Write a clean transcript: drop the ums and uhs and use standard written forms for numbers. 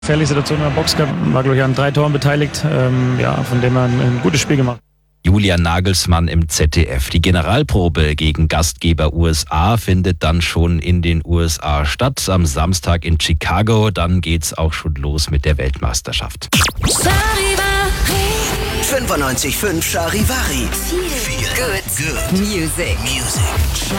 Gefährliche Situation in der Box gehabt, war glaube ich an 3 Toren beteiligt, von dem er ein gutes Spiel gemacht. Julian Nagelsmann im ZDF. Die Generalprobe gegen Gastgeber USA findet dann schon in den USA statt. Am Samstag in Chicago. Dann geht's auch schon los mit der Weltmeisterschaft. 95.5 Charivari. Feel good music.